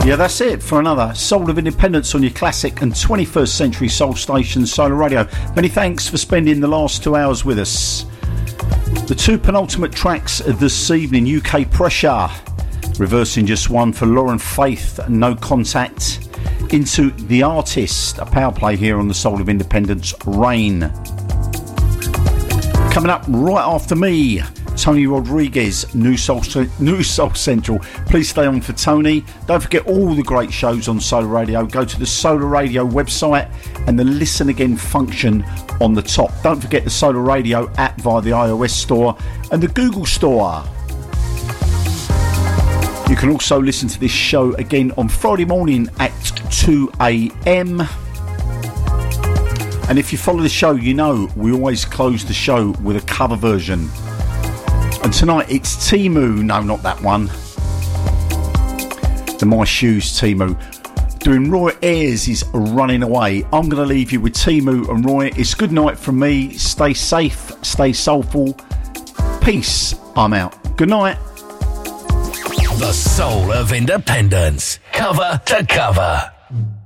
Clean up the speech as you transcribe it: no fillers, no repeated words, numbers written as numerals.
Yeah, that's it for another Soul of Independence on your classic and 21st century soul station, Solar Radio. Many thanks for spending the last 2 hours with us. The two penultimate tracks this evening, UK Pressure, reversing just one for Lauren Faith, No Contact, Into the Artist, a power play here on the Soul of Independence, Rain. Coming up right after me, Tony Rodriguez, New Soul Central. Please stay on for Tony. Don't forget all the great shows on Solar Radio. Go to the Solar Radio website and the listen again function on the top. Don't forget the Solar Radio app via the iOS store and the Google store. You can also listen to this show again on Friday morning at 2 a.m. And if you follow the show, you know we always close the show with a cover version. And tonight it's Timu, no, not that one, the My Shoes Timu, doing Roy Ayers is Running Away. I'm going to leave you with Timu and Roy. It's good night from me. Stay safe, stay soulful. Peace. I'm out. Good night. The Soul of Independence, cover to cover.